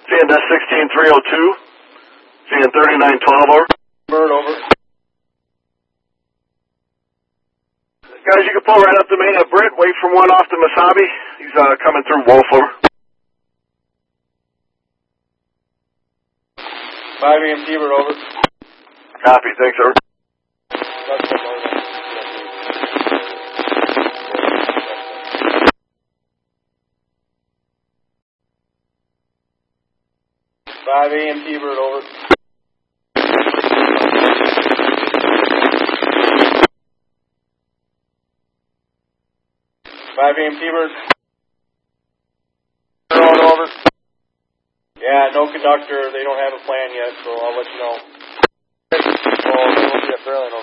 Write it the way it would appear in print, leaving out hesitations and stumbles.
CNS 16302. CN 3912 over. Bird over. Guys, you can pull right up to main at Britt. Wait for one off to Masabi. He's coming through Wolf over. 5 EMT bird over. Copy, thanks, sir. Five AMT bird over. Five AMT bird. Over. Yeah, no conductor. They don't have a plan yet, so I'll let you know. Oh, we'll see a fairly